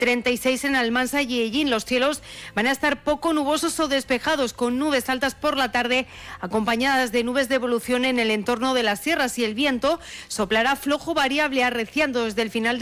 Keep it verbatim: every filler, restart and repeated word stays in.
treinta y seis en Almansa y Ellín. Los cielos van a estar poco nubosos o despejados, con nubes altas por la tarde, acompañadas de nubes de evolución en el entorno de las sierras, y el viento soplará flojo variable, arreciando desde el final de